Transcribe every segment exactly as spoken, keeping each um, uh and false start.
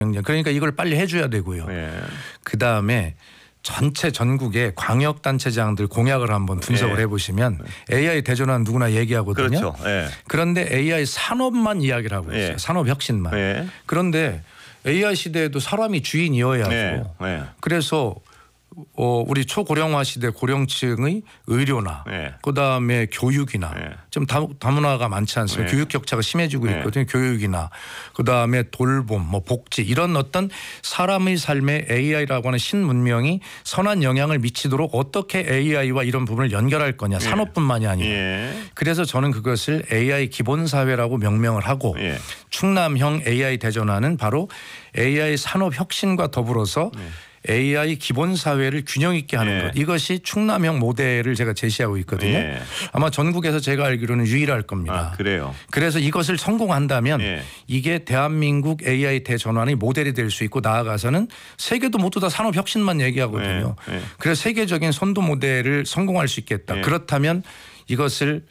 그러니까 이걸 빨리 해줘야 되고요. 예. 그 다음에 전체 전국의 광역단체장들 공약을 한번 분석을 예. 해보시면 에이아이 대전환 누구나 얘기하거든요. 그렇죠. 예. 그런데 에이아이 산업만 이야기를 하고 있어요. 예. 산업 혁신만. 예. 그런데 에이아이 시대에도 사람이 주인이어야죠. 예. 예. 그래서 어, 우리 초고령화 시대 고령층의 의료나 예. 그다음에 교육이나 예. 좀 다, 다문화가 많지 않습니까? 예. 교육 격차가 심해지고 예. 있거든요. 교육이나 그다음에 돌봄, 뭐 복지 이런 어떤 사람의 삶에 에이아이라고 하는 신문명이 선한 영향을 미치도록 어떻게 에이아이와 이런 부분을 연결할 거냐. 산업뿐만이 아니라. 예. 그래서 저는 그것을 에이아이 기본사회라고 명명을 하고 예. 충남형 에이아이 대전환은 바로 에이아이 산업 혁신과 더불어서 예. 에이아이 기본 사회를 균형 있게 하는 예. 것. 이것이 충남형 모델을 제가 제시하고 있거든요. 예. 아마 전국에서 제가 알기로는 유일할 겁니다. 아, 그래요. 그래서 이것을 성공한다면 예. 이게 대한민국 에이아이 대전환의 모델이 될 수 있고 나아가서는 세계도 모두 다 산업 혁신만 얘기하거든요. 예. 예. 그래서 세계적인 선도 모델을 성공할 수 있겠다. 예. 그렇다면 이것을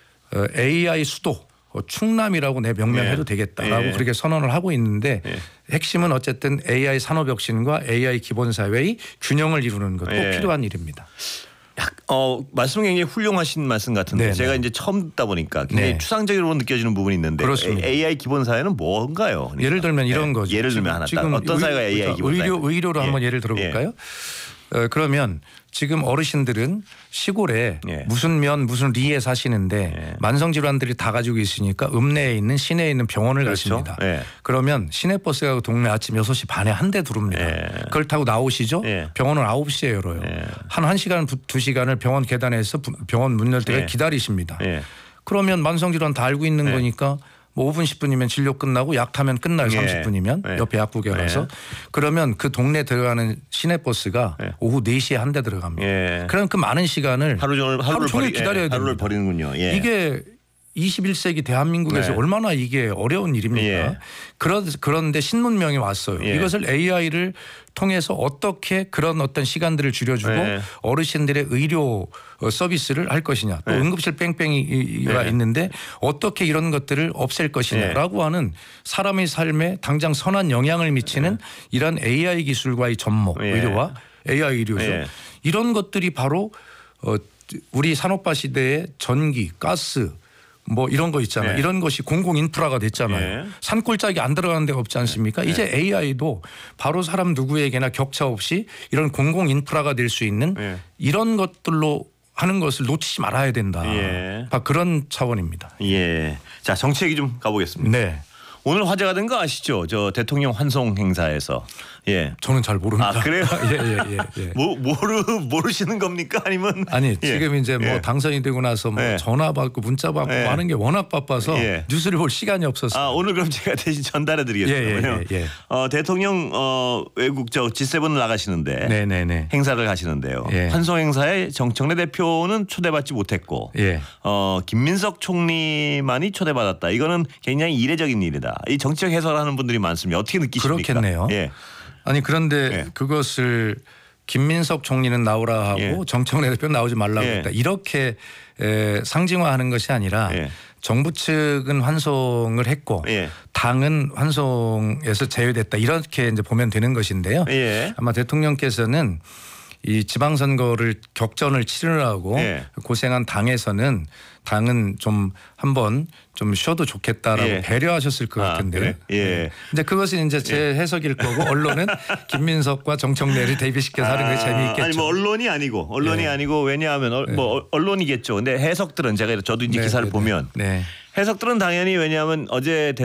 에이아이 수도 충남이라고 내 명명해도 예. 되겠다라고 예. 그렇게 선언을 하고 있는데 예. 핵심은 어쨌든 에이아이 산업혁신과 에이아이 기본사회의 균형을 이루는 것도 예. 필요한 일입니다. 약, 어, 말씀 굉장히 훌륭하신 말씀 같은데 네네. 제가 이제 처음 듣다 보니까 굉장히 네. 추상적으로 느껴지는 부분이 있는데 그렇습니다. 에이아이 기본 사회는 뭔가요? 그러니까. 예를 들면 이런 네. 거죠. 예를 들면 하나 딱 어떤 사회가 에이아이 기본 사회? 의료, 의료로 예. 한번 예를 들어볼까요? 어, 그러면 지금 어르신들은 시골에 예. 무슨 면 무슨 리에 사시는데 예. 만성질환들이 다 가지고 있으니까 읍내에 있는 시내에 있는 병원을 그렇죠. 가십니다. 예. 그러면 시내버스가 동네 아침 여섯 시 반에 한 대 들어옵니다. 예. 그걸 타고 나오시죠. 예. 병원은 아홉 시에 열어요. 예. 한 1시간 두 시간을 병원 계단에서 병원 문 열 때까지 예. 기다리십니다. 예. 그러면 만성질환 다 알고 있는 예. 거니까 뭐 오 분 십 분이면 진료 끝나고 약 타면 끝나요. 예. 삼십 분이면 예. 옆에 약국에 가서 예. 그러면 그 동네 들어가는 시내버스가 예. 오후 네 시에 한 대 들어갑니다. 예. 그럼 그 많은 시간을 하루 종일 하루를 하루 종일 버리, 기다려야 예. 하루를 됩니다. 버리는군요. 예. 이게 이십일 세기 대한민국에서 네. 얼마나 이게 어려운 일입니까? 예. 그런 그런데 신문명이 왔어요. 예. 이것을 에이아이를 통해서 어떻게 그런 어떤 시간들을 줄여주고 예. 어르신들의 의료 서비스를 할 것이냐. 또 예. 응급실 뺑뺑이가 예. 있는데 어떻게 이런 것들을 없앨 것이냐라고 하는 사람의 삶에 당장 선한 영향을 미치는 이런 에이아이 기술과의 접목, 예. 의료와 에이아이 의료죠. 예. 이런 것들이 바로 어, 우리 산업화 시대의 전기, 가스 뭐 이런 거 있잖아요. 예. 이런 것이 공공 인프라가 됐잖아요. 예. 산골짜기 안 들어가는 데가 없지 않습니까? 예. 이제 에이아이도 바로 사람 누구에게나 격차 없이 이런 공공 인프라가 될 수 있는 예. 이런 것들로 하는 것을 놓치지 말아야 된다. 예. 바로 그런 차원입니다. 예. 자, 정치 얘기 좀 가보겠습니다. 네. 오늘 화제가 된 거 아시죠? 저 대통령 환송 행사에서. 예. 저는 잘 모릅니다. 아, 그래요? 예, 예, 예, 예. 뭐 모르 모르시는 겁니까? 아니면 아니 예. 지금 이제 뭐 예. 당선이 되고 나서 뭐 예. 전화 받고 문자 받고 예. 하는 게 워낙 바빠서 예. 뉴스를 볼 시간이 없었어요. 아, 오늘 그럼 제가 대신 전달해 드리겠습니다. 예, 예, 예, 예. 어, 대통령 어, 외국 저 지 세븐 나가시는데 네, 네, 네. 행사를 가시는데요. 예. 환송 행사에 정청래 대표는 초대받지 못했고 예. 어, 김민석 총리만이 초대받았다. 이거는 굉장히 이례적인 일이다. 이 정치적 해설하는 분들이 많습니다. 어떻게 느끼십니까? 그렇겠네요. 예. 아니 그런데 예. 그것을 김민석 총리는 나오라 하고 예. 정청래 대표는 나오지 말라고 예. 했다. 이렇게 에, 상징화하는 것이 아니라 예. 정부 측은 환송을 했고 예. 당은 환송에서 제외됐다. 이렇게 이제 보면 되는 것인데요. 예. 아마 대통령께서는 이 지방선거를 격전을 치르라고 예. 고생한 당에서는 당은 좀 한번 좀 쉬어도 좋겠다라고 예. 배려하셨을 것 아, 같은데요. 그래? 예. 근데 그것은 이제 제 해석일 거고 언론은 김민석과 정청래를 대비시켜서 하는 게 재미있겠죠. 아니 뭐 언론이 아니고 언론이 예. 아니고 왜냐하면 어, 뭐 언론이겠죠. 근데 해석들은 제가 저도 이제 네, 기사를 네, 보면 네. 해석들은 당연히 왜냐하면 어제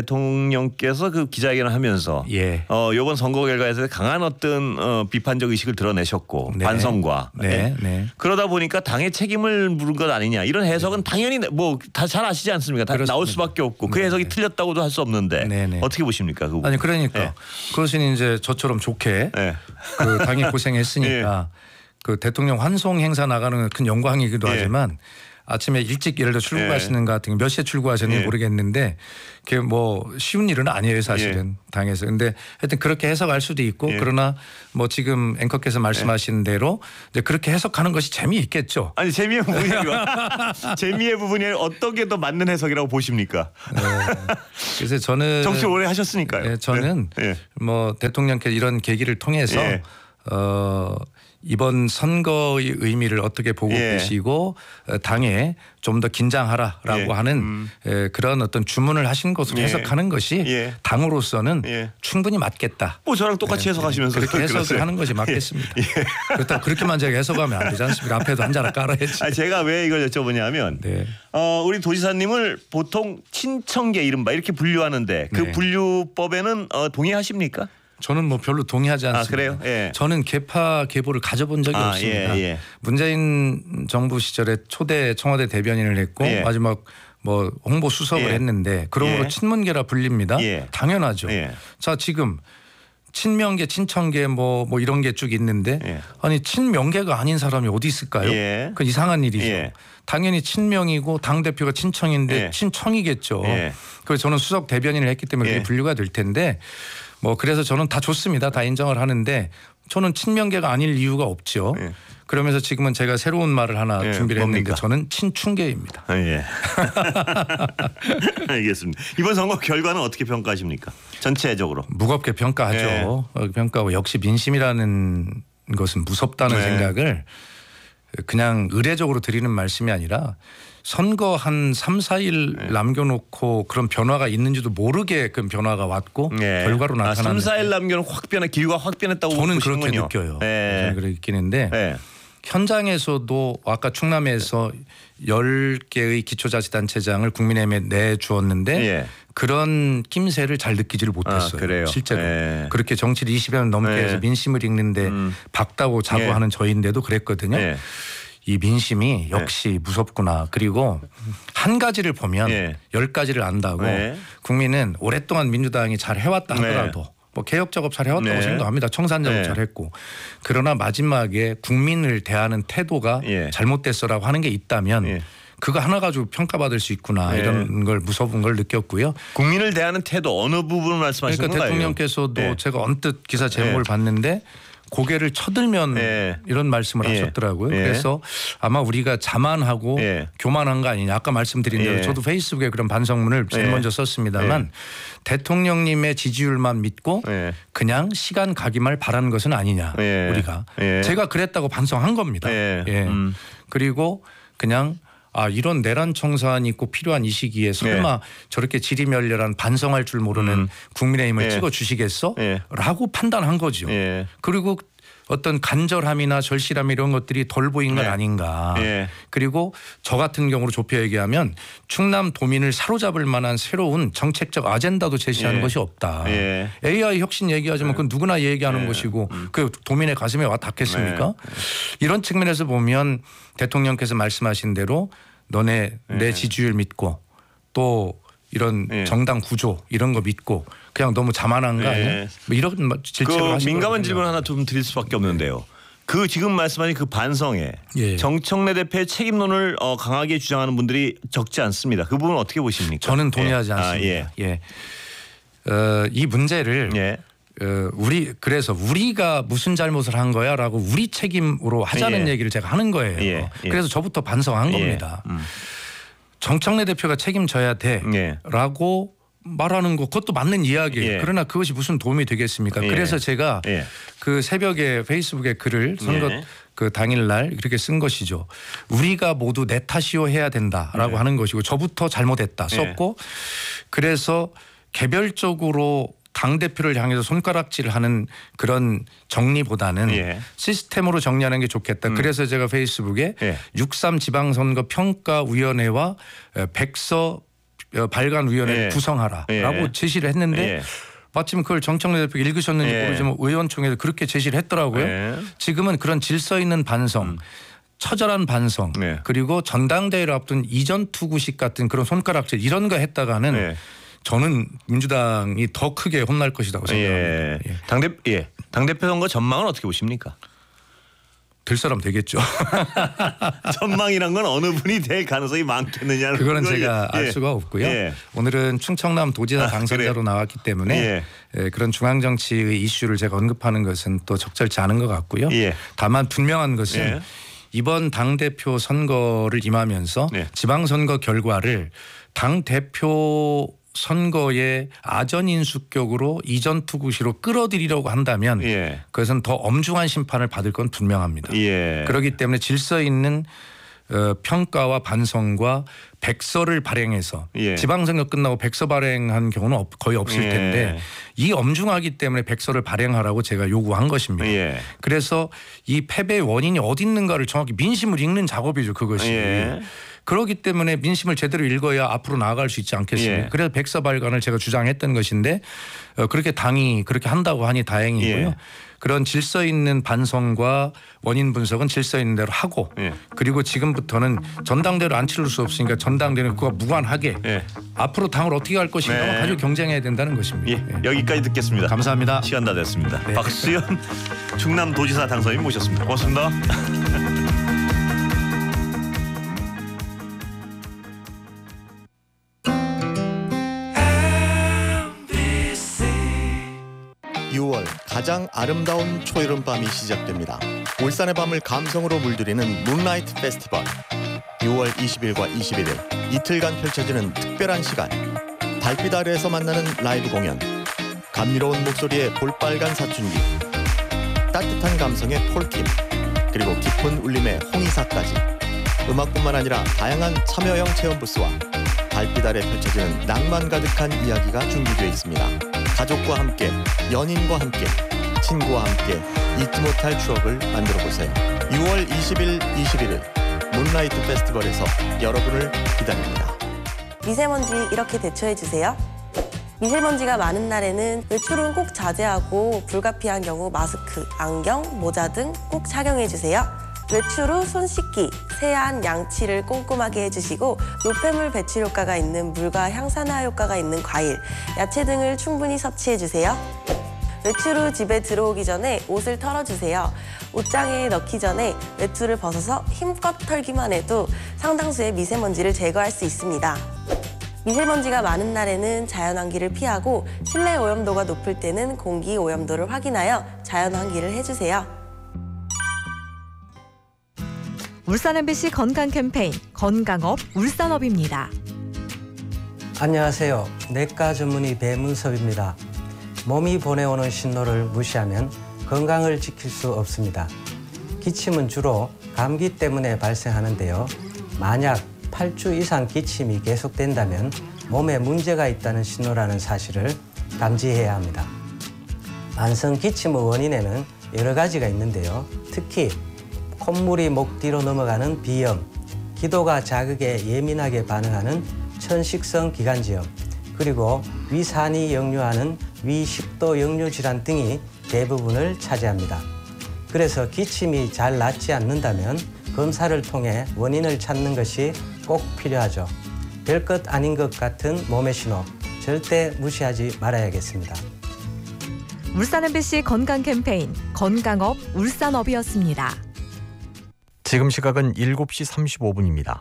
대통령께서 그 기자회견을 하면서 예. 어 이번 선거 결과에서 강한 어떤 어, 비판적 의식을 드러내셨고 네. 반성과 네, 예. 네. 그러다 보니까 당의 책임을 물은 것 아니냐 이런 해석은 당연히 뭐 다 잘 아시지 않습니까? 다 그렇습니다. 나올 수밖에 없고 그 네, 해석이 네. 틀렸다고도 할 수 없는데 네, 네. 어떻게 보십니까? 그 부분? 아니 그러니까 예. 그것은 이제 저처럼 좋게 예. 그 당이 고생했으니까 그 대통령 환송 행사 나가는 건 큰 영광이기도 예. 하지만 아침에 일찍 예를 들어 출국하시는 예. 것 같은 몇 시에 출국하셨는지 예. 모르겠는데 그게 뭐 쉬운 일은 아니에요 사실은 예. 당에서. 근데 하여튼 그렇게 해석할 수도 있고 예. 그러나 뭐 지금 앵커께서 말씀하신 대로 이제 그렇게 해석하는 것이 재미있겠죠. 아니 재미의 부분이 재미의 부분이 어떤 게 더 맞는 해석이라고 보십니까? 네. 그래서 저는 정치 오래 하셨으니까요. 네, 저는 네. 뭐 대통령께서 이런 계기를 통해서 예. 어, 이번 선거의 의미를 어떻게 보고 예. 계시고 당에 좀 더 긴장하라라고 예. 하는 음. 에, 그런 어떤 주문을 하신 것으로 예. 해석하는 것이 예. 당으로서는 예. 충분히 맞겠다. 뭐 저랑 똑같이 해석하시면서 그렇게 해석을 그러세요. 하는 것이 맞겠습니다. 예. 그렇다고 그렇게만 제가 해석하면 안 되지 않습니까? 앞에도 한 자락 깔아야지. 아니, 제가 왜 이걸 여쭤보냐면 네. 어, 우리 도지사님을 보통 친청계 이른바 이렇게 분류하는데 그 네. 분류법에는 어, 동의하십니까? 저는 뭐 별로 동의하지 않습니다. 아, 그래요? 예. 저는 계파 계보를 가져본 적이 아, 없습니다. 예, 예. 문재인 정부 시절에 초대 청와대 대변인을 했고 예. 마지막 뭐 홍보 수석을 예. 했는데 그러므로 예. 친문계라 불립니다. 예. 당연하죠. 예. 자 지금 친명계, 친청계 뭐, 뭐 이런 게 쭉 있는데 예. 아니 친명계가 아닌 사람이 어디 있을까요? 예. 그 이상한 일이죠. 예. 당연히 친명이고 당 대표가 친청인데 예. 친청이겠죠. 예. 그래서 저는 수석 대변인을 했기 때문에 예. 그게 분류가 될 텐데 뭐 그래서 저는 다 좋습니다. 다 인정을 하는데 저는 친명계가 아닐 이유가 없죠. 예. 그러면서 지금은 제가 새로운 말을 하나 예, 준비를 했는데 뭡니까? 저는 친충계입니다. 아, 예. 알겠습니다. 이번 선거 결과는 어떻게 평가하십니까? 전체적으로. 무겁게 평가하죠. 예. 어, 평가하고 역시 민심이라는 것은 무섭다는 네. 생각을 그냥 의례적으로 드리는 말씀이 아니라 선거 한 삼, 사일 네. 남겨놓고 그런 변화가 있는지도 모르게 그 변화가 왔고 예. 결과로 아, 나타나는 삼, 사일 남겨는 확 변해 기류가 확 변했다고 저는 보시는군요. 그렇게 느껴요. 예. 저는 그렇게 느끼는데 예. 현장에서도 아까 충남에서 열 개의 기초자치단체장을 국민의힘에 내주었는데 예. 그런 낌새를 잘 느끼지를 못했어요. 아, 그래요? 실제로. 예. 그렇게 정치를 이십 년 넘게 예. 해서 민심을 읽는데 음. 박다고 자고 예. 하는 저인데도 그랬거든요. 예. 이 민심이 역시 무섭구나. 그리고 한 가지를 보면 예. 열 가지를 안다고 네. 국민은 오랫동안 민주당이 잘 해왔다 하더라도 뭐 개혁 작업 잘 해왔다고 네. 생각합니다. 청산 작업 네. 잘했고 그러나 마지막에 국민을 대하는 태도가 예. 잘못됐어라고 하는 게 있다면 예. 그거 하나 가지고 평가받을 수 있구나 예. 이런 걸 무서운 걸 느꼈고요. 국민을 대하는 태도 어느 부분을 말씀하시는 그러니까 건가요? 대통령께서도 예. 제가 언뜻 기사 제목을 예. 봤는데 고개를 쳐들면 예. 이런 말씀을 예. 하셨더라고요. 예. 그래서 아마 우리가 자만하고 예. 교만한 거 아니냐. 아까 말씀드린 대로 예. 저도 페이스북에 그런 반성문을 제일 예. 먼저 썼습니다만 대통령님의 지지율만 믿고 예. 그냥 시간 가기만 바라는 것은 아니냐. 예. 우리가. 예. 제가 그랬다고 반성한 겁니다. 예. 예. 음. 그리고 그냥 아 이런 내란 청산이 꼭 필요한 이 시기에 설마 예. 저렇게 지리멸렬한 반성할 줄 모르는 음. 국민의힘을 예. 찍어주시겠어? 예. 라고 판단한 거죠. 예. 그리고 어떤 간절함이나 절실함 이런 것들이 덜 보인 건 예. 아닌가. 예. 그리고 저 같은 경우로 좁혀 얘기하면 충남 도민을 사로잡을 만한 새로운 정책적 아젠다도 제시하는 예. 것이 없다. 예. 에이아이 혁신 얘기하지만 그건 누구나 얘기하는 예. 것이고 음. 그 도민의 가슴에 와 닿겠습니까? 네. 이런 측면에서 보면 대통령께서 말씀하신 대로 너네 내 예. 지지율 믿고 또 이런 예. 정당 구조 이런 거 믿고 그냥 너무 자만한 거 예. 아니야? 뭐 이런 질책을 그 하신 민감한 거거든요. 질문 하나 좀 드릴 수밖에 없는데요. 그 지금 말씀하신 그 반성에 예. 정청래 대표의 책임론을 어, 강하게 주장하는 분들이 적지 않습니다. 그 부분 어떻게 보십니까? 저는 동의하지 예. 않습니다. 아, 예. 예. 어, 이 문제를 예. 어, 우리 그래서 우리가 무슨 잘못을 한 거야라고 우리 책임으로 하자는 예. 얘기를 제가 하는 거예요. 예. 예. 그래서 저부터 반성한 예. 겁니다. 음. 정청래 대표가 책임져야 예. 돼라고 말하는 거 그것도 맞는 이야기예요. 예. 그러나 그것이 무슨 도움이 되겠습니까? 예. 그래서 제가 예. 그 새벽에 페이스북에 글을 선거 예. 그 당일날 이렇게 쓴 것이죠. 우리가 모두 내 탓이요 해야 된다라고 예. 하는 것이고 저부터 잘못했다 썼고 그래서 개별적으로 당 대표를 향해서 손가락질을 하는 그런 정리보다는 예. 시스템으로 정리하는 게 좋겠다. 그래서 제가 페이스북에 예. 육삼 지방선거 평가위원회와 백서 발간위원회를 예. 구성하라라고 예. 제시를 했는데 예. 마침 그걸 정청래 대표가 읽으셨는지 예. 모르지만 의원총회에서 그렇게 제시를 했더라고요. 예. 지금은 그런 질서 있는 반성. 처절한 반성 네. 그리고 전당대회를 앞둔 이전 투구식 같은 그런 손가락질 이런 거 했다가는 예. 저는 민주당이 더 크게 혼날 것이라고 생각합니다. 예. 예. 당대 예. 당대표 선거 전망은 어떻게 보십니까? 될 사람 되겠죠. 전망이란 건 어느 분이 될 가능성이 많겠느냐는 그거는 걸, 제가 알 예. 수가 없고요. 예. 오늘은 충청남 도지사 아, 당선자로 그래요? 나왔기 때문에 예. 예, 그런 중앙 정치의 이슈를 제가 언급하는 것은 또 적절치 않은 것 같고요. 예. 다만 분명한 것은 예. 이번 당대표 선거를 임하면서 예. 지방선거 결과를 당대표 선거의 아전인수격으로 이전 투구시로 끌어들이려고 한다면 예. 그것은 더 엄중한 심판을 받을 건 분명합니다. 예. 그렇기 때문에 질서 있는 어, 평가와 반성과 백서를 발행해서 예. 지방선거 끝나고 백서 발행한 경우는 없, 거의 없을 예. 텐데 이 엄중하기 때문에 백서를 발행하라고 제가 요구한 것입니다. 예. 그래서 이 패배의 원인이 어디 있는가를 정확히 민심을 읽는 작업이죠. 그것이. 예. 그렇기 때문에 민심을 제대로 읽어야 앞으로 나아갈 수 있지 않겠습니까? 예. 그래서 백서 발간을 제가 주장했던 것인데 어, 그렇게 당이 그렇게 한다고 하니 다행이고요. 예. 그런 질서 있는 반성과 원인 분석은 질서 있는 대로 하고 예. 그리고 지금부터는 전당대로 안 치를 수 없으니까 전당대는 그와 무관하게 예. 앞으로 당을 어떻게 할 것인가 네. 가지고 경쟁해야 된다는 것입니다. 예. 예. 여기까지 듣겠습니다. 감사합니다. 시간 다 됐습니다. 네. 박수현 충남도지사 당선인 모셨습니다. 고맙습니다. 유월 가장 아름다운 초여름 밤이 시작됩니다. 울산의 밤을 감성으로 물들이는 문라이트 페스티벌. 유월 이십일과 이십일일 이틀간 펼쳐지는 특별한 시간. 달빛 아래에서 만나는 라이브 공연. 감미로운 목소리의 볼빨간 사춘기. 따뜻한 감성의 폴킴. 그리고 깊은 울림의 홍이사까지. 음악뿐만 아니라 다양한 참여형 체험 부스와 달빛 아래 펼쳐지는 낭만 가득한 이야기가 준비되어 있습니다. 가족과 함께, 연인과 함께, 친구와 함께 잊지 못할 추억을 만들어 보세요. 유월 이십일, 이십일일 문라이트 페스티벌에서 여러분을 기다립니다. 미세먼지 이렇게 대처해 주세요. 미세먼지가 많은 날에는 외출은 꼭 자제하고 불가피한 경우 마스크, 안경, 모자 등 꼭 착용해 주세요. 외출 후 손 씻기, 세안, 양치를 꼼꼼하게 해주시고 노폐물 배출 효과가 있는 물과 향산화 효과가 있는 과일, 야채 등을 충분히 섭취해 주세요. 외출 후 집에 들어오기 전에 옷을 털어주세요. 옷장에 넣기 전에 외투를 벗어서 힘껏 털기만 해도 상당수의 미세먼지를 제거할 수 있습니다. 미세먼지가 많은 날에는 자연환기를 피하고 실내 오염도가 높을 때는 공기 오염도를 확인하여 자연환기를 해주세요. 울산 엠비씨 건강 캠페인 건강업 울산업입니다. 안녕하세요. 내과 전문의 배문섭입니다. 몸이 보내오는 신호를 무시하면 건강을 지킬 수 없습니다. 기침은 주로 감기 때문에 발생하는데요. 만약 팔 주 이상 기침이 계속된다면 몸에 문제가 있다는 신호라는 사실을 감지해야 합니다. 만성 기침의 원인에는 여러 가지가 있는데요. 특히 콧물이 목 뒤로 넘어가는 비염, 기도가 자극에 예민하게 반응하는 천식성 기관지염, 그리고 위산이 역류하는 위식도 역류 질환 등이 대부분을 차지합니다. 그래서 기침이 잘 낫지 않는다면 검사를 통해 원인을 찾는 것이 꼭 필요하죠. 별것 아닌 것 같은 몸의 신호, 절대 무시하지 말아야겠습니다. 울산 엠비씨 건강 캠페인 건강업 울산업이었습니다. 지금 시각은 일곱 시 삼십오 분입니다.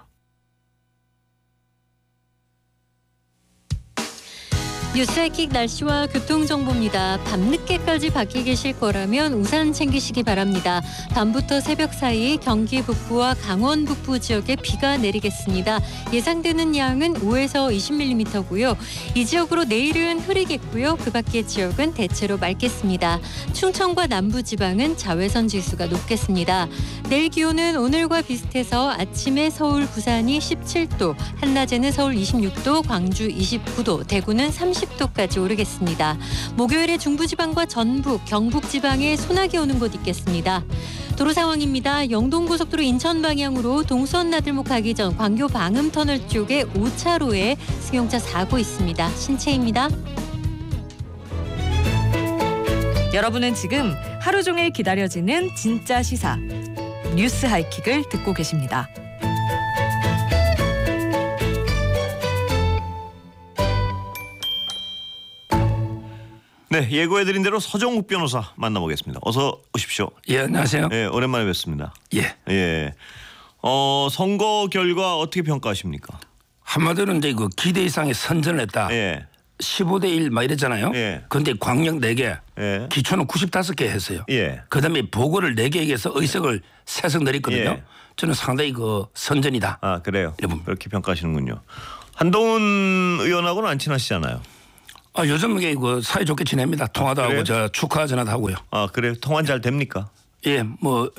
뉴스하이킥 날씨와 교통정보입니다. 밤늦게까지 밖에 계실 거라면 우산 챙기시기 바랍니다. 밤부터 새벽 사이 경기 북부와 강원 북부 지역에 비가 내리겠습니다. 예상되는 양은 오에서 이십 밀리미터고요. 이 지역으로 내일은 흐리겠고요. 그 밖의 지역은 대체로 맑겠습니다. 충청과 남부지방은 자외선 지수가 높겠습니다. 내일 기온은 오늘과 비슷해서 아침에 서울, 부산이 십칠 도, 한낮에는 서울 이십육 도, 광주 이십구 도, 대구는 삼십 도까지 오르겠습니다. 목요일에 중부지방과 전북, 경북지방에 소나기 오는 곳 있겠습니다. 도로 상황입니다. 영동고속도로 인천 방향으로 동수원 나들목 가기 전 광교 방음터널 쪽에 오 차로에 승용차 사고 있습니다. 신채입니다. 여러분은 지금 하루 종일 기다려지는 진짜 시사 뉴스 하이킥을 듣고 계십니다. 네, 예고해드린 대로 서정욱 변호사 만나보겠습니다. 어서 오십시오. 예, 안녕하세요. 예, 오랜만에 뵙습니다. 예. 예. 어, 선거 결과 어떻게 평가하십니까? 한마디로 이제 그 기대 이상의 선전을 했다. 예. 십오 대 일 막 이랬잖아요. 예. 그런데 광역 네 개, 예. 기초는 구십오 개 했어요. 예. 그다음에 보궐을 네 개에게 해서 의석을 세 석 내렸거든요. 예. 저는 상당히 그 선전이다. 아, 그래요. 여러분. 그렇게 평가하시는군요. 한동훈 의원하고는 안 친하시잖아요. 아, 요즘 이게 그 사이 좋게 지냅니다. 통화도 그래요? 하고 저 축하 전화도 하고요. 아, 그래요. 통화 잘 됩니까? 예, 뭐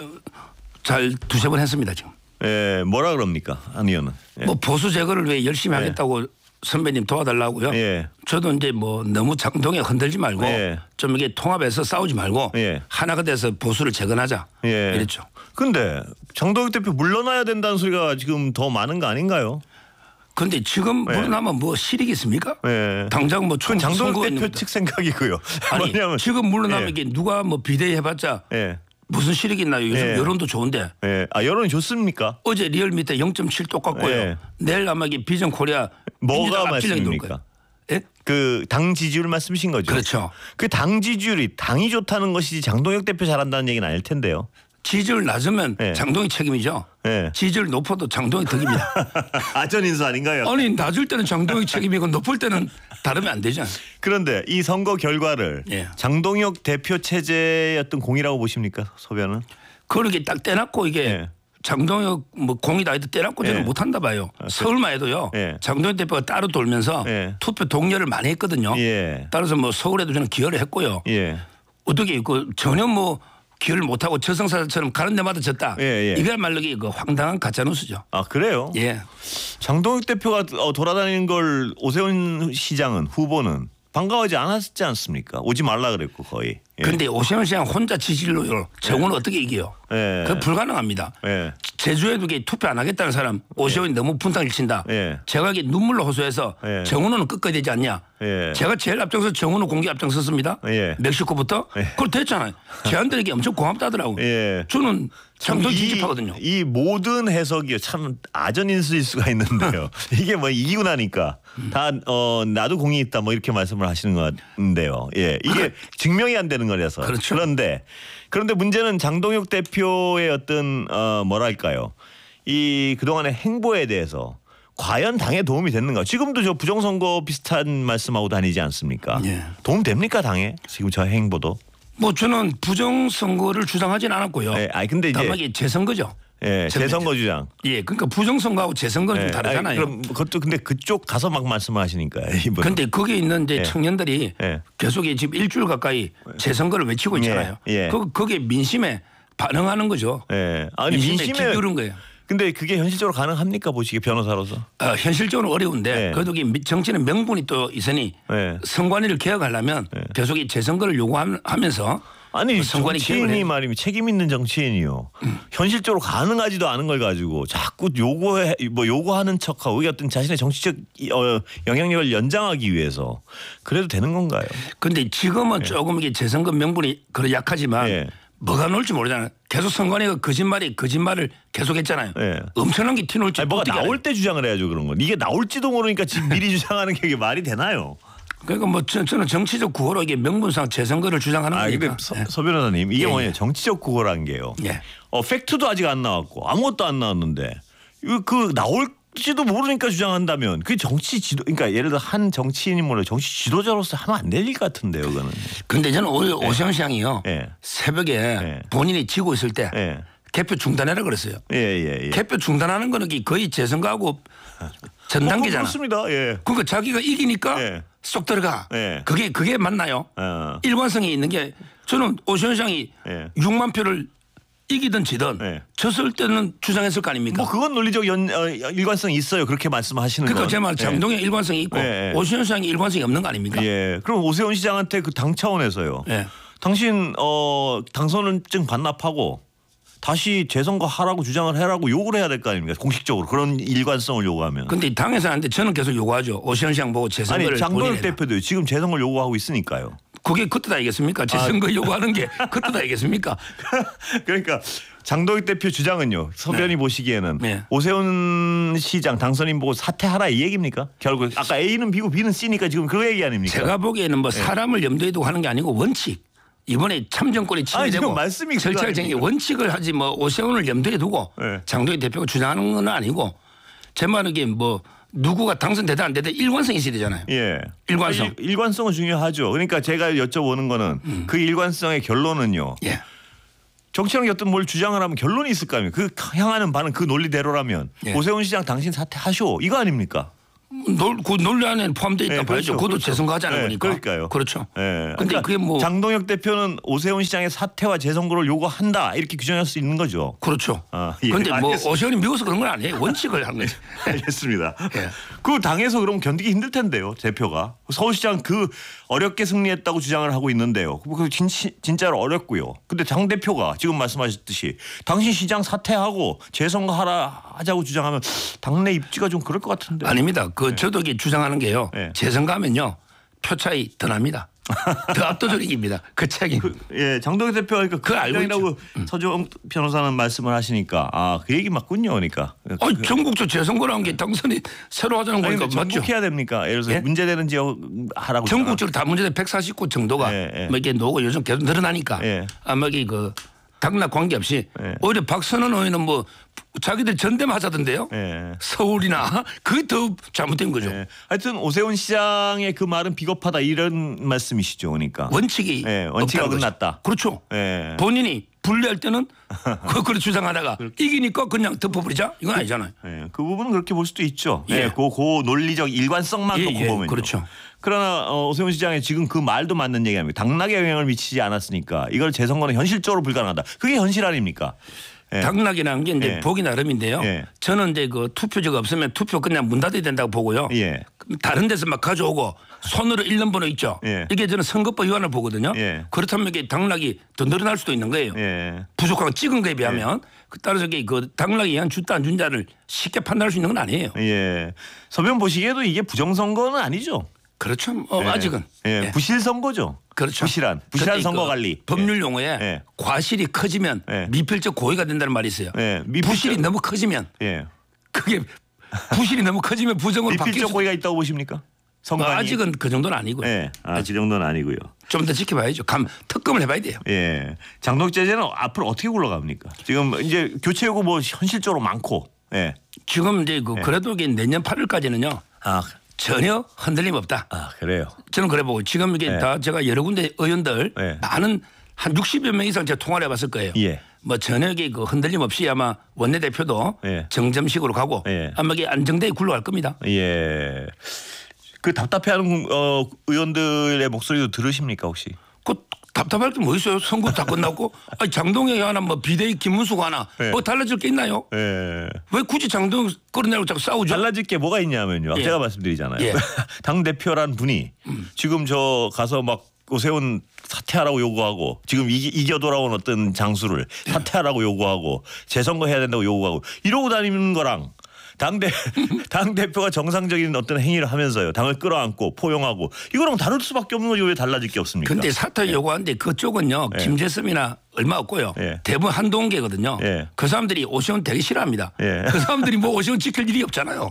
잘 두세 번 했습니다 지금. 예, 뭐라 그럽니까? 안 의원은. 예. 뭐 보수 제거를 왜 열심히 예. 하겠다고 선배님 도와달라고요. 예. 저도 이제 뭐 너무 장동에 흔들지 말고 예. 좀 이게 통합해서 싸우지 말고 예. 하나가 돼서 보수를 재건하자. 예. 이랬죠. 근데 장동혁 대표 물러나야 된다는 소리가 지금 더 많은 거 아닌가요? 그런데 지금 예. 물러나면 뭐 실익있습니까? 예. 당장 뭐 그건 총 장동혁 선거 대표 있는데. 측 생각이고요. 아니 뭐냐면 지금 물러나면 예. 이게 누가 뭐 비대해봤자 예. 무슨 실익이 있나요? 요즘 예. 여론도 좋은데 예. 아, 여론이 좋습니까? 어제 리얼 밑에 영 점 칠 똑같고요. 예. 내일 아마 이게 비전 코리아 뭐가 민주당 앞질러기 나올 말씀입니까? 거예요. 예? 그 당 지지율 말씀이신 거죠? 그렇죠. 그 당 지지율이 당이 좋다는 것이지 장동혁 대표 잘한다는 얘기는 아닐 텐데요. 지지율 낮으면 예. 장동희 책임이죠. 예. 지지율 높아도 장동희 덕입니다. 아전 인수 아닌가요? 아니 낮을 때는 장동희 책임이고 높을 때는 다르면 안 되잖아요. 그런데 이 선거 결과를 예. 장동혁 대표 체제의 어떤 공이라고 보십니까? 소변은? 그렇게 딱 떼놨고 이게 예. 장동혁 뭐 공이다 해도 떼놨고 저는 예. 못한다 봐요. 서울만 해도요. 예. 장동혁 대표가 따로 돌면서 예. 투표 동료를 많이 했거든요. 예. 따라서 뭐 서울에도 저는 기여를 했고요. 예. 어떻게 그 전혀 뭐 기여를 못하고 저승사자처럼 가는 데마다 졌다. 예, 예. 이거야말로 그 황당한 가짜뉴스죠. 아, 그래요? 예. 장동혁 대표가 어, 돌아다니는 걸 오세훈 시장은 후보는 반가워하지 않았지 않습니까? 오지 말라 그랬고 거의. 예. 그런데 오세훈 시장 혼자 지지율로 정우는 어떻게 이겨요? 예. 그 불가능합니다. 예. 제주에도 이게 투표 안 하겠다는 사람 오세훈이 너무 분탕을 친다. 예. 제가 이게 눈물로 호소해서 예. 정우는 끝까지 되지 않냐. 예. 제가 제일 앞장서 정우는 공개 앞장섰습니다. 예. 멕시코부터. 예. 그걸 됐잖아요. 제안들에게 엄청 고맙다더라고. 예. 저는 장동 이- 지지파거든요. 이 모든 해석이 참 아전인수일 수가 있는데요. 이게 뭐 이기고 나니까 다 어, 나도 공이 있다 뭐 이렇게 말씀을 하시는 것 같은데요. 예, 이게 증명이 안 되는 거라서. 그렇죠. 그런데 그런데 문제는 장동혁 대표의 어떤 어, 뭐랄까요? 이 그동안의 행보에 대해서 과연 당에 도움이 됐는가? 지금도 저 부정선거 비슷한 말씀하고 다니지 않습니까? 예. 도움 됩니까 당에? 지금 저 행보도? 뭐 저는 부정선거를 주장하진 않았고요. 예, 아니 근데 이제 다만 이게 재선거죠. 예, 재선거 주장. 예, 그러니까 부정선거하고 재선거는 좀 예, 다르잖아요. 아니, 그럼 그것도 근데 그쪽 가서 막 말씀하시니까 이분. 그런데 거기에 있는 이제 예. 청년들이 예. 계속 이 지금 일주일 가까이 재선거를 외치고 있잖아요. 예, 예. 그 거기에 민심에 반응하는 거죠. 예. 아니 민심에 민심에 기울은 거예요. 근데 그게 현실적으로 가능합니까 보시기에 변호사로서? 어, 현실적으로 어려운데 예. 그래도 이 정치는 명분이 또 있으니 예. 선관위를 개혁하려면 계속 이 재선거를 요구하면서 아니 선관위 개혁을 정치인이 해요. 말이면 책임 있는 정치인이요. 현실적으로 가능하지도 않은 걸 가지고 자꾸 요구해 뭐 요구하는 척하고 이게 어떤 자신의 정치적 어, 영향력을 연장하기 위해서 그래도 되는 건가요? 근데 지금은 조금 이게 재선거 명분이 그래 약하지만 예. 뭐가 나올지 모르잖아요. 계속 선관위가 거짓말이 거짓말을 계속했잖아요. 예. 엄청난 게 튀어나올지 아니, 뭐가 어떻게 나올 알아요? 때 주장을 해야죠 그런 건. 이게 나올지도 모르니까 지금 미리 주장하는 게 이게 말이 되나요? 그러니까 뭐 저, 저는 정치적 구호로 이게 명분상 재선거를 주장하는 아 거니까. 근데 서, 예. 서 변호사님 이게 예, 뭐냐 예. 정치적 구호란 게요. 예. 어 팩트도 아직 안 나왔고 아무것도 안 나왔는데 이거 그 나올지도 모르니까 주장한다면 그 정치 지도 그러니까 예를 들어 한 지도인이 몰라 정치 지도자로서 하면 안 될 일 같은데요, 그거는. 근데 저는 오늘 오세훈 시장이요. 예. 새벽에 예. 본인이 지고 있을 때 예. 개표 중단해라 그랬어요. 예, 예, 예. 개표 중단하는 거는 거의 재선거하고 전 어, 단계잖아. 그렇습니다. 예. 그러니까 자기가 이기니까 예. 쏙 들어가. 예. 그게 그게 맞나요? 어. 일관성이 있는 게 저는 오세훈 시장이 예. 육만 표를 이기든 지든 예. 졌을 때는 주장했을 거 아닙니까? 뭐 그건 논리적 연, 어, 일관성이 있어요. 그렇게 말씀하시는 거. 그러니까 제 말 장동의 일관성이 있고 예, 예. 오세훈 시장이 일관성이 없는 거 아닙니까? 예. 그럼 오세훈 시장한테 그 당 차원에서요. 예. 당신 어 당선증 반납하고 다시 재선거 하라고 주장을 해라고 요구를 해야 될 거 아닙니까? 공식적으로 그런 일관성을 요구하면. 근데 당에서 하는데 저는 계속 요구하죠. 오세훈 시장 보고 재선거를 아니 장동혁 본인이 해라. 대표도 지금 재선거를 요구하고 있으니까요. 그게 그 뜻 아니겠습니까? 재선거 요구하는 게 그 뜻 아니겠습니까? 그러니까 장동익 대표 주장은요. 서변이 네. 보시기에는 네. 오세훈 시장 당선인 보고 사퇴하라 이 얘기입니까? 결국 아까 A는 B고 B는 C니까 지금 그 얘기 아닙니까? 제가 보기에는 뭐 네. 사람을 염두에 두고 하는 게 아니고 원칙. 이번에 참정권이 아니, 침해되고 지금 말씀이 그거 절차적인 아닙니까? 원칙을 하지 뭐 오세훈을 염두에 두고 네. 장동익 대표가 주장하는 건 아니고 제 말은 이게 뭐 누구가 당선되든 안 되든 일관성이 있어야 되잖아요. 예. 일관성. 일, 일관성은 중요하죠. 그러니까 제가 여쭤보는 거는 음. 그 일관성의 결론은요. 예. 정치하는 게 어떤 뭘 주장을 하면 결론이 있을 거 아닙니까? 그 향하는 바는 그 논리대로라면 예. 오세훈 시장 당신 사퇴하쇼 이거 아닙니까? 논, 그 논리 안에 포함되어 있다 네, 봐야죠. 그렇죠. 그것도 그렇죠. 재선거 하자는 네, 거니까. 그러니까요. 그렇죠. 예. 근데 그러니까 그게 뭐 장동혁 대표는 오세훈 시장의 사퇴와 재선거를 요구한다 이렇게 규정할 수 있는 거죠. 그렇죠. 아, 예, 그런데 뭐 알겠습니다. 오세훈이 미워서 그런 건 아니에요. 원칙을 하는 거죠. 알겠습니다. 예. 그 당에서 그럼 견디기 힘들 텐데요, 대표가. 서울시장 그 어렵게 승리했다고 주장을 하고 있는데요. 그 진, 진짜로 어렵고요. 근데 당 대표가 지금 말씀하셨듯이 당신 시장 사퇴하고 재선거 하라 하자고 주장하면 당내 입지가 좀 그럴 것 같은데. 아닙니다. 그 저도 이게 주장하는 게요. 네. 재선거 하면요. 표 차이 더 납니다. 더 압도적입니다. 그 차이. 그, 예, 장동혁 대표가 그러니까 그걸 알고 그이라고 서정 변호사는 말씀을 하시니까 아, 그 얘기 맞군요, 그러니까. 어, 전국적 재선거라는 게 당선이 새로 하자는 아니, 거니까 맞죠. 전국해야 됩니까? 예를 들어서 예? 문제되는 지역 하라고. 전국적으로 다 문제된 백사십 구 정도가 예, 예. 뭐 이게 노고 요즘 계속 늘어나니까 예. 아마 이게 그 당락 관계없이 예. 오히려 박선원 의원은 뭐 자기들 전대하자던데요. 예. 서울이나 그게 더 잘못된 거죠. 예. 하여튼 오세훈 시장의 그 말은 비겁하다 이런 말씀이시죠, 그러니까. 원칙이 예, 원칙이 없다는 거죠. 어긋났다. 그렇죠. 예. 본인이 불리할 때는 그걸 주장하다가 이기니까 그냥 덮어버리자 이건 아니잖아요. 예, 그 부분은 그렇게 볼 수도 있죠. 예. 예, 그, 그 논리적 일관성만 예, 놓고 예, 보면요. 그렇죠. 그러나 어, 오세훈 시장의 지금 그 말도 맞는 얘기합니다. 당락에 영향을 미치지 않았으니까 이걸 재선거는 현실적으로 불가능하다. 그게 현실 아닙니까? 예. 당락이라는 게 이제 예. 보기 나름인데요. 예. 저는 이제 그 투표지가 없으면 투표 그냥 문 닫아야 된다고 보고요. 예. 다른 데서 막 가져오고 손으로 읽는 번호 있죠. 예. 이게 저는 선거법 위반을 보거든요. 예. 그렇다면 이게 당락이 더 늘어날 수도 있는 거예요. 예. 부족한 찍은 거에 비하면 그 따라서 이게 그 당락에 의한 줬다 안 준다를 쉽게 판단할 수 있는 건 아니에요. 예. 서변 보시기에도 이게 부정선거는 아니죠. 그렇죠. 어, 예. 아직은. 예. 예. 부실 선거죠. 그렇죠. 부실한 부실한 근데 선거 그 관리. 법률 용어에 예. 과실이 커지면 예. 미필적 고의가 된다는 말이 있어요. 예. 미필적- 부실이 너무 커지면 예. 그게 부실이 너무 커지면 부정으로 바뀔 미필적 수. 고의가 있다고 보십니까? 선관위. 뭐 아직은 그 정도는 아니고요. 예. 아, 그 정도는 아니고요. 좀 더 지켜봐야죠. 감 특검을 해봐야 돼요. 예. 장동혁 제재는 앞으로 어떻게 굴러갑니까? 지금 이제 교체 요구 뭐 현실적으로 많고. 예. 지금 이제 그 그래도 이게 내년 팔월까지는요. 아, 전혀 흔들림 없다. 아 그래요. 저는 그래 보고 지금 이게 네. 다 제가 여러 군데 의원들 네. 많은 한 육십여 명 이상 제가 통화를 해봤을 거예요. 예. 뭐 전혀 이게 그 흔들림 없이 아마 원내대표도 예. 정점식으로 가고 예. 아마 이게 안정되게 굴러갈 겁니다. 예. 그 답답해하는 어, 의원들의 목소리도 들으십니까 혹시? 그 답답할 게 뭐 있어요? 선거 다 끝났고 아니 장동혁이 하나 뭐 비대위 김문수가 하나 예. 뭐 달라질 게 있나요? 예. 왜 굳이 장동혁 끌어내고 자꾸 싸우죠? 달라질 게 뭐가 있냐면요. 예. 제가 말씀드리잖아요. 예. 당 대표란 분이 지금 저 가서 막 오세훈 사퇴하라고 요구하고 지금 이기, 이겨 돌아온 어떤 장수를 사퇴하라고 요구하고 재선거 해야 된다고 요구하고 이러고 다니는 거랑 당대 당 대표가 정상적인 어떤 행위를 하면서요. 당을 끌어안고 포용하고 이거랑 다를 수밖에 없는 거죠. 왜 달라질 게 없습니까? 근데 사퇴 요구하는데 그쪽은요. 예. 김재섭이나 얼마 없고요. 예. 대부분 한동계거든요. 예. 그 사람들이 오세훈 되게 싫어합니다. 예. 그 사람들이 뭐 오세훈 지킬 일이 없잖아요.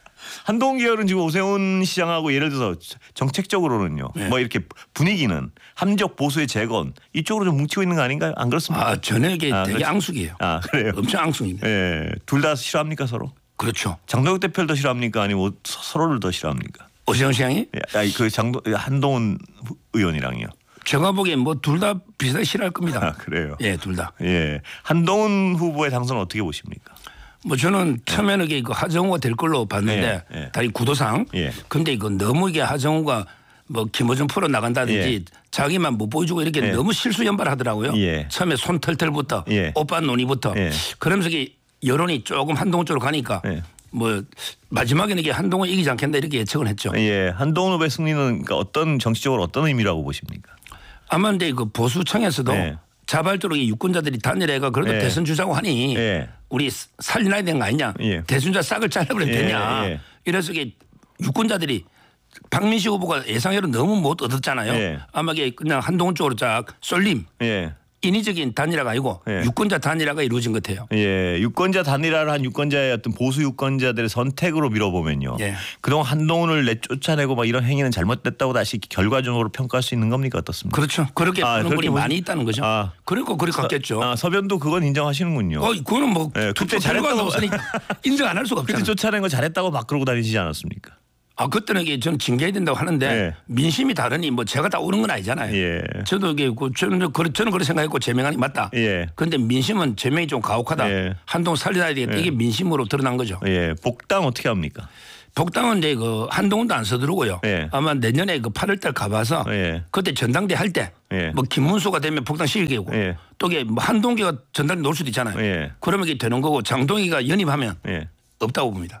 한동훈 계열은 지금 오세훈 시장하고 예를 들어서 정책적으로는요. 네. 뭐 이렇게 분위기는 함적 보수의 재건 이쪽으로 좀 뭉치고 있는 거 아닌가요? 안 그렇습니까? 아 저녁에 아, 되게 그렇죠. 앙숙이에요. 아 그래요. 엄청 앙숙입니다. 예, 둘 다 싫어합니까 서로? 그렇죠. 장동혁 대표를 더 싫어합니까? 아니면 서- 서로를 더 싫어합니까? 오세훈 시장이 예, 아니 그 장동 한동훈 후- 의원이랑요. 제가 보기엔 뭐 둘 다 비슷하게 싫어할 아 겁니다. 그래요. 예, 둘 다. 예, 한동훈 후보의 당선 어떻게 보십니까? 뭐 저는 처음에는 이게 그 하정우가 될 걸로 봤는데 예, 예. 다이 구도상. 예. 근데 이거 너무 이게 하정우가 뭐 김어준 풀어 나간다든지 예. 자기만 못 보여주고 이렇게 예. 너무 실수 연발하더라고요. 예. 처음에 손 털털부터 예. 오빠 논의부터 예. 그러면서 이게 여론이 조금 한동훈 쪽으로 가니까 예. 뭐 마지막에는 이게 한동훈 이기지 않겠다 이렇게 예측을 했죠. 예, 한동훈 후보의 승리는 그러니까 어떤 정치적으로 어떤 의미라고 보십니까? 아마 근데 그 보수청에서도 예. 자발적으로 이 유권자들이 단일해가 그래도 예. 대선 주자고 하니 예. 우리 살려놔야 되는 거 아니냐. 예. 대선자 싹을 잘라버리면 예, 되냐. 예. 이래서 이게 유권자들이 박민식 후보가 예상외로 너무 못 얻었잖아요. 예. 아마 이게 그냥 한동훈 쪽으로 쫙 쏠림. 예. 인위적인 단일화가 아니고 예. 유권자 단일화가 이루어진 것 같아요. 예, 유권자 단일화를 한 유권자의 어떤 보수 유권자들의 선택으로 밀어보면요. 예. 그동안 한동훈을 내쫓아내고 막 이런 행위는 잘못됐다고 다시 결과적으로 평가할 수 있는 겁니까 어떻습니까? 그렇죠. 그렇게 아, 보는 분이 그렇게 많이 있다는 거죠. 아. 그리고 그렇게 갔겠죠. 아, 서변도 그건 인정하시는군요. 어, 그거는 뭐 예, 투표 그때 결과가 잘했다고 없으니까 인정 안 할 수가 그때 없잖아요. 쫓아낸 거 잘했다고 막 그러고 다니시지 않았습니까? 아, 그때는 이게 저는 징계해야 된다고 하는데 예. 민심이 다르니 뭐 제가 다 옳은 건 아니잖아요. 예. 저도 이게 그 저는 그렇게 저는 그렇게 생각했고 제명안이 맞다. 예. 그런데 민심은 제명이 좀 가혹하다. 예. 한동훈 살려놔야 되겠다. 예. 이게 민심으로 드러난 거죠. 예, 복당 어떻게 합니까? 복당은 이제 그 한동훈도 안 서두르고요. 예. 아마 내년에 그 팔월 달 가봐서 예. 그때 전당대 할 때 예. 뭐 김문수가 되면 복당 시기고 예. 또 이게 뭐 한동기가 전당대 놓을 수도 있잖아요. 예. 그러면 이게 되는 거고 장동희가 연임하면 예. 없다고 봅니다.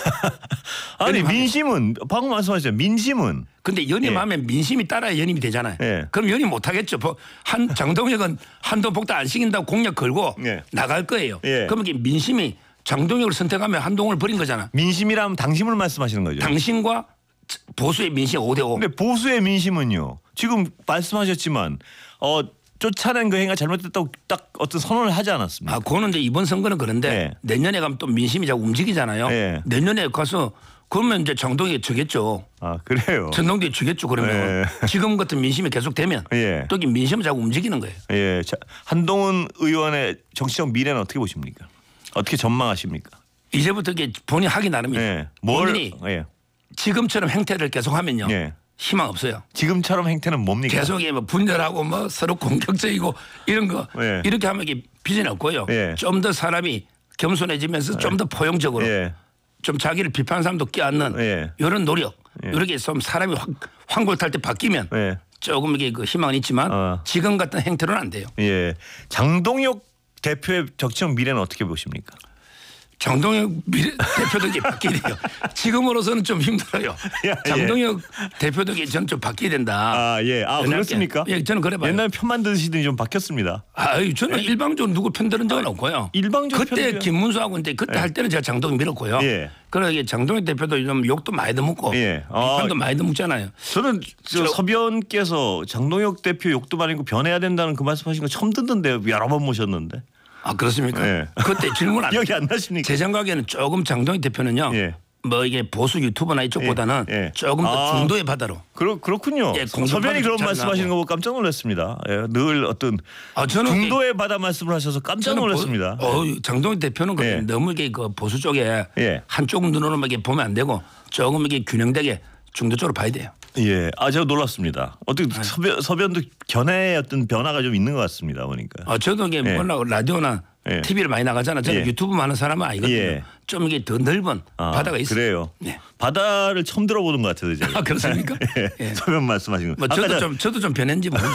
아니 연임하면. 민심은 방금 말씀하셨죠. 민심은 근데 연임하면 민심이 따라야 연임이 되잖아요. 예. 그럼 연임 못 하겠죠. 뭐 한 장동혁은 한동 복당 안 시킨다고 공약 걸고 예. 나갈 거예요. 예. 그러면 이게 민심이 장동혁을 선택하면 한동훈을 버린 거잖아. 민심이라면 당심을 말씀하시는 거죠. 당신과 보수의 민심 오 대 오. 근데 보수의 민심은요. 지금 말씀하셨지만 어 쫓아낸 그 행위가 잘못됐다고 딱 어떤 선언을 하지 않았습니까? 아, 그거는 이제 이번 선거는 그런데 예. 내년에 가면 또 민심이 자꾸 움직이잖아요. 예. 내년에 가서 그러면 이제 장동혁이 지겠죠. 아 그래요. 전동대에 지겠죠. 그러면 예. 지금 같은 민심이 계속되면 예. 또 이 민심은 자꾸 움직이는 거예요. 예, 자, 한동훈 의원의 정치적 미래는 어떻게 보십니까? 어떻게 전망하십니까? 이제부터 이게 본인이 하기 나름이에요. 예, 뭘 본인이 예, 지금처럼 행태를 계속하면요. 예. 희망 없어요. 지금처럼 행태는 뭡니까? 계속 뭐 분열하고 뭐 서로 공격적이고 이런 거 예. 이렇게 하면 이게 비전이 없고요. 예. 좀 더 사람이 겸손해지면서 좀 더 포용적으로 예. 좀 자기를 비판하는 사람도 껴안는 예. 이런 노력 예. 이렇게 좀 사람이 확, 황골 탈 때 바뀌면 예. 조금 이게 그 희망은 있지만 어. 지금 같은 행태로는 안 돼요. 예, 장동혁 대표의 정치적 미래는 어떻게 보십니까? 장동혁 미래 대표도 이게 바뀌어야 돼요. 지금으로서는 좀 힘들어요. 예. 장동혁 대표도 이게 저는 좀 바뀌어야 된다. 아 예, 아 옛날 그렇습니까? 게- 예, 저는 그래 봐요. 옛날 편만 드시더니 좀 바뀌었습니다. 아유, 저는 일방적으로 누구 편들은 적은 없고요. 일방적으로 그때 편들어요? 김문수하고 이제 그때 예. 할 때는 제가 장동혁 밀었고요. 예. 그러게 장동혁 대표도 좀 욕도 많이 더먹고 예. 아. 비판도 많이 더먹잖아요. 저는 저 서변께서 장동혁 대표 욕도 많이고 변해야 된다는 그 말씀하신 거 처음 듣는데요. 여러 번 모셨는데. 아, 그렇습니까? 예. 그때 질문 안 기억이 안 나십니까? 제 생각에는 조금 장동혁 대표는요. 예. 뭐 이게 보수 유튜버나 이쪽보다는 예, 예. 조금 더 아. 중도의 바다로. 그러, 그렇군요. 예, 공정하게 서변이 그런 잘 말씀하시는 거 보고 깜짝 놀랐습니다. 예, 늘 어떤 아, 저는 중도의 바다 말씀을 하셔서 깜짝 저는 놀랐습니다. 보, 어, 장동혁 대표는 그 예. 너무 이게 그 보수 쪽에 예. 한쪽 눈으로만 이렇게 보면 안 되고 조금 이게 균형되게 중도 쪽으로 봐야 돼요. 예, 아 제가 놀랐습니다. 어떻게 서변, 서변도 견해의 어떤 변화가 좀 있는 것 같습니다. 보니까. 어, 저도 이게 예. 몰라 라디오나 예. 티비를 많이 나가잖아요. 저는 예. 유튜브 많은 사람은 아니거든요. 예. 좀 이게 더 넓은 아, 바다가 있어요. 그래요. 네. 바다를 처음 들어보는 것 같아요. 제가. 아, 그렇습니까? 예. 예. 서변 말씀하신 거. 뭐 아까 저도 저- 좀 저도 좀 변했는지 모르죠.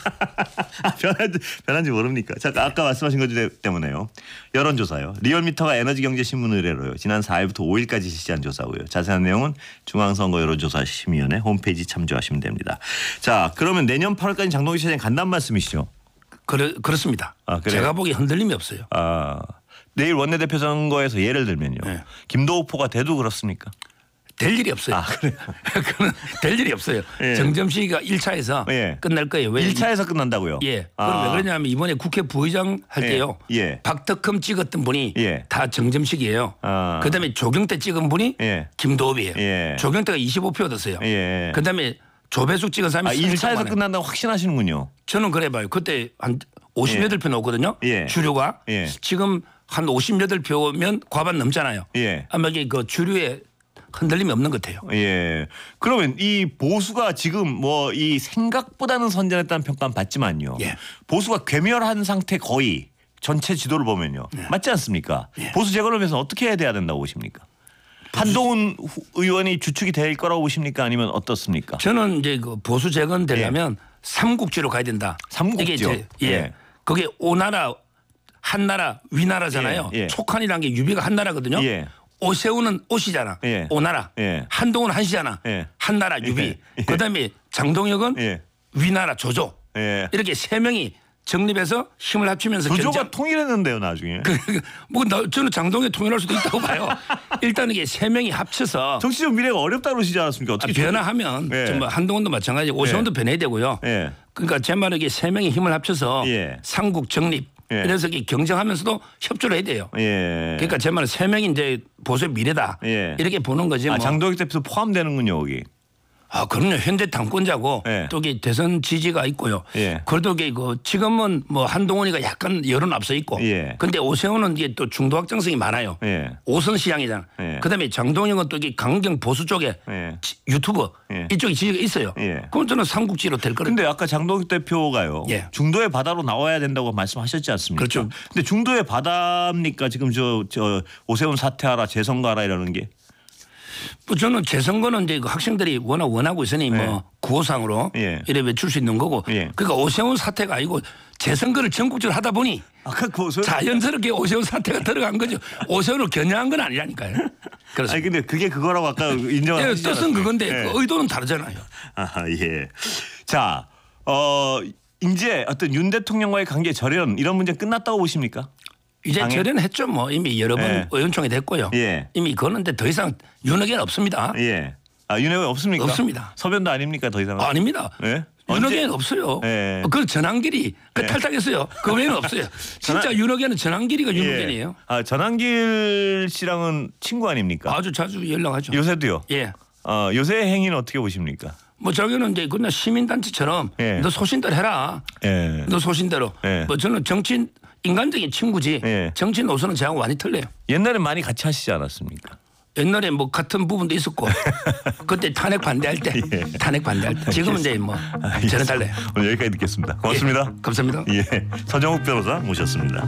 아, 변한지 변한지 모릅니까? 자, 아까 말씀하신 것 때문에요. 여론조사요. 리얼미터가 에너지경제신문 의뢰로요. 지난 사 일부터 오 일까지 실시한 조사고요. 자세한 내용은 중앙선거 여론조사심의위원회 홈페이지 참조하시면 됩니다. 자, 그러면 내년 팔월까지 장동희 시장이 간다는 말씀이시죠? 그렇, 그렇습니다. 아, 그래요? 제가 보기에 흔들림이 없어요. 아, 내일 원내대표 선거에서 예를 들면요. 네. 김도우 포가 돼도 그렇습니까? 될 일이 없어요. 아, 그래요? 그건 될 일이 없어요. 예. 정점 시기가 일 차에서 예. 끝날 거예요. 왜? 일 차에서 끝난다고요? 예. 아. 그럼 왜 그러냐면 이번에 국회 부의장 할 예. 때요. 예. 박덕흠 찍었던 분이 예. 다 정점식이에요. 아. 그다음에 조경태 찍은 분이 예. 김도읍이에요. 예. 조경태가 이십오 표 얻었어요. 예. 그다음에 조배숙 찍은 사람이 아, 일 차에서 만에. 끝난다고 확신하시는군요. 저는 그래 봐요. 그때 한 오십팔 표 나오거든요. 예. 주류가 예. 지금 한 오십팔 표면 과반 넘잖아요. 예. 아마 이게 그 주류에 흔들림이 없는 것 같아요. 예. 그러면 이 보수가 지금 뭐 이 생각보다는 선전했다는 평가는 받지만요. 예. 보수가 괴멸한 상태 거의 전체 지도를 보면요. 예. 맞지 않습니까? 보수 재건을 위해서 어떻게 해야 된다고 보십니까? 한동훈 후- 의원이 주축이 될 거라고 보십니까? 아니면 어떻습니까? 저는 이제 그 보수 재건 되려면 삼국지로 가야 된다. 삼국지요? 이게 이제 예. 예. 그게 오나라 한나라 위나라잖아요. 예, 예. 촉한이라는 게 유비가 한나라거든요. 예. 오세훈은 옷이잖아. 예. 오나라. 예. 한동훈은 한시잖아. 예. 한나라 유비. 예. 그다음에 장동혁은 예. 위나라 조조. 예. 이렇게 세 명이 정립해서 힘을 합치면서 구조가 경쟁. 통일했는데요 나중에. 그, 뭐 나, 저는 장동에 통일할 수도 있다고 봐요. 일단 이게 세 명이 합쳐서 정치적 미래가 어렵다 그러시지 않았습니까? 어떻게 아, 변화하면 예. 정말 한동훈도 마찬가지고 오세훈도 예. 변해야 되고요. 예. 그러니까 제 말은 이게 세 명이 힘을 합쳐서 예. 삼국 정립. 예. 그래서 이 경쟁하면서도 협조를 해야 돼요. 예. 그러니까 제 말은 세 명이 이제 보수의 미래다. 예. 이렇게 보는 거지. 아, 뭐. 장동혁 대표도 포함되는군요 여기. 아, 그럼요. 현재 당권자고 예. 또 이게 대선 지지가 있고요. 예. 그래도 이게 그 지금은 뭐 한동훈이가 약간 여론 앞서 있고. 예. 근데 오세훈은 이게 또 중도 확장성이 많아요. 예. 오선 시장이잖아. 예. 그다음에 장동혁은 또 이게 강경 보수 쪽에 예. 지- 유튜브 예. 이쪽에 지지가 있어요. 예. 그럼 저는 삼국지로 될 거를. 근데 아까 장동혁 대표가요. 예. 중도의 바다로 나와야 된다고 말씀하셨지 않습니까? 그렇죠. 근데 중도의 바다입니까? 지금 저, 저 오세훈 사퇴하라 재선거하라 이러는 게. 뭐 저는 재선거는 이제 그 학생들이 워낙 원하고 있으니 예. 뭐 구호상으로 예. 이래 외출 수 있는 거고. 예. 그러니까 오세훈 사태가 아니고 재선거를 전국적으로 하다 보니 아까 그 오세훈 자연스럽게 오세훈 사태가 들어간 거죠. 오세훈을 겨냥한 건 아니라니까요. 아니 그렇습니다. 근데 그게 그거라고 아까 인정하시지 예, 않았습니까? 뜻은 그건데 예. 그 의도는 다르잖아요. 아, 예. 자, 어 이제 어떤 윤 대통령과의 관계 절연 이런 문제 끝났다고 보십니까? 이제 당연- 절연했죠. 뭐 이미 여러 번 예. 의원총회 됐고요. 예. 이미 그거는데 더 이상 윤핵관 없습니다. 예. 아, 윤핵관 없습니까? 없습니다. 서변도 아닙니까 더 이상? 아닙니다. 예? 윤핵관 언제- 없어요. 예. 그 전환길이 그 예. 탈당했어요. 그 외에는 없어요. 진짜 전환- 윤핵관은 전환길이가 예. 윤핵관이에요. 아, 전환길 씨랑은 친구 아닙니까? 아주 자주 연락하죠. 요새도요. 예. 어, 요새 행위는 어떻게 보십니까? 뭐 자기는 이제 그냥 시민단체처럼 예. 너 소신대로 해라. 예. 너 소신대로. 예. 뭐 저는 정치 인간적인 친구지. 예. 정치 노선은 저하고 많이 틀려요. 옛날에 많이 같이 하시지 않았습니까? 옛날에 뭐 같은 부분도 있었고 그때 탄핵 반대할 때 예. 탄핵 반대할 때 지금은 이제 뭐 저는 달라요. 오늘 여기까지 듣겠습니다. 고맙습니다. 예. 감사합니다. 예. 서정욱 변호사 모셨습니다.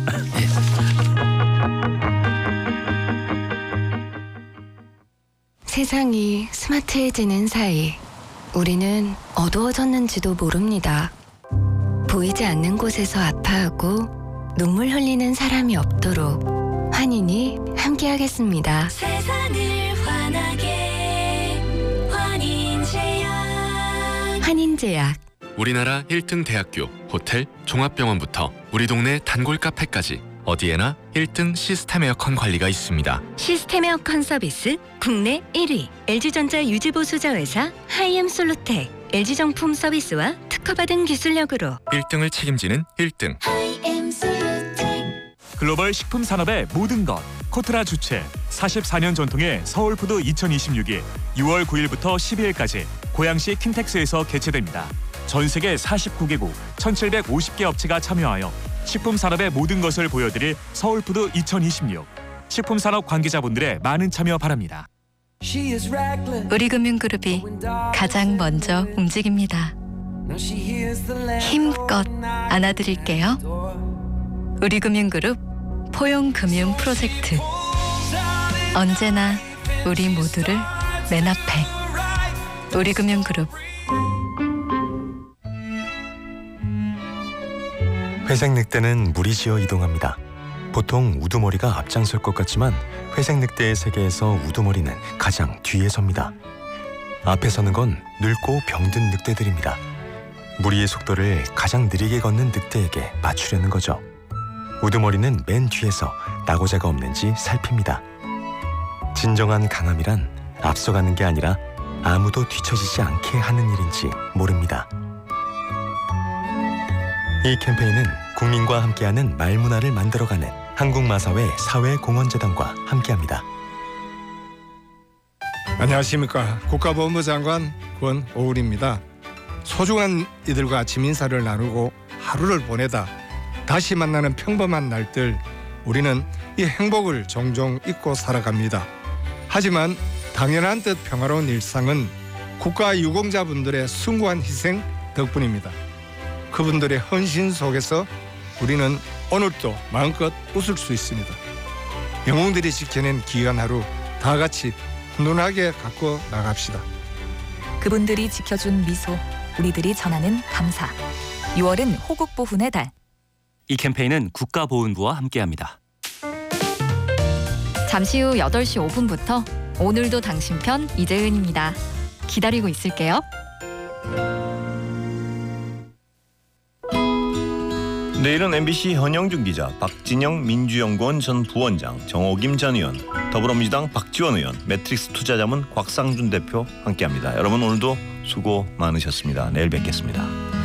세상이 스마트해지는 사이 우리는 어두워졌는지도 모릅니다. 보이지 않는 곳에서 아파하고 눈물 흘리는 사람이 없도록 환인이 함께하겠습니다. 세상을 환하게 환인제약. 환인제약. 우리나라 일 등 대학교, 호텔, 종합병원부터 우리 동네 단골 카페까지 어디에나 일 등 시스템 에어컨 관리가 있습니다. 시스템 에어컨 서비스 국내 일 위 엘지전자 유지보수자 회사 하이엠솔루텍. 엘지정품 서비스와 특허받은 기술력으로 일 등을 책임지는 일 등. 글로벌 식품 산업의 모든 것 코트라 주최 사십사 년 전통의 서울푸드 이천이십육이 유월 구일부터 십이일까지 고양시 킨텍스에서 개최됩니다. 전 세계 사십구 개국 천칠백오십 개 업체가 참여하여 식품 산업의 모든 것을 보여드릴 서울푸드 이천이십육. 식품 산업 관계자분들의 많은 참여 바랍니다. 우리금융그룹이 가장 먼저 움직입니다. 힘껏 안아드릴게요. 우리금융그룹 포용금융 프로젝트. 언제나 우리 모두를 맨 앞에. 우리금융그룹. 회색 늑대는 무리지어 이동합니다. 보통 우두머리가 앞장설 것 같지만 회색 늑대의 세계에서 우두머리는 가장 뒤에 섭니다. 앞에 서는 건 늙고 병든 늑대들입니다. 무리의 속도를 가장 느리게 걷는 늑대에게 맞추려는 거죠. 우두머리는 맨 뒤에서 낙오자가 없는지 살핍니다. 진정한 강함이란 앞서가는 게 아니라 아무도 뒤처지지 않게 하는 일인지 모릅니다. 이 캠페인은 국민과 함께하는 말문화를 만들어가는 한국마사회 사회공헌재단과 함께합니다. 안녕하십니까. 국가보훈부 장관 권오울입니다. 소중한 이들과 아침 인사를 나누고 하루를 보내다 다시 만나는 평범한 날들, 우리는 이 행복을 종종 잊고 살아갑니다. 하지만 당연한 듯 평화로운 일상은 국가 유공자분들의 숭고한 희생 덕분입니다. 그분들의 헌신 속에서 우리는 오늘도 마음껏 웃을 수 있습니다. 영웅들이 지켜낸 귀한 하루 다 같이 훈훈하게 갖고 나갑시다. 그분들이 지켜준 미소, 우리들이 전하는 감사. 유월은 호국보훈의 달. 이 캠페인은 국가보훈부와 함께합니다. 잠시 후 여덟 시 오 분부터 오늘도 당신 편 이재은입니다. 기다리고 있을게요. 내일은 엠비씨 현영준 기자, 박진영 민주연구원 전 부원장, 정호김 전 의원, 더불어민주당 박지원 의원, 매트릭스 투자자문 곽상준 대표 함께합니다. 여러분 오늘도 수고 많으셨습니다. 내일 뵙겠습니다.